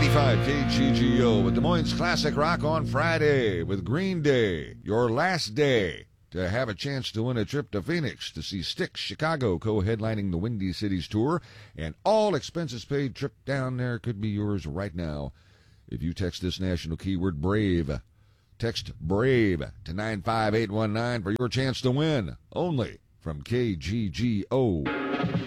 95 KGGO with Des Moines Classic Rock on Friday with Green Day, your last day to have a chance to win a trip to Phoenix to see Styx Chicago co-headlining the Windy Cities Tour. An all expenses paid trip down there could be yours right now if you text this national keyword BRAVE. Text BRAVE to 95819 for your chance to win, only from KGGO.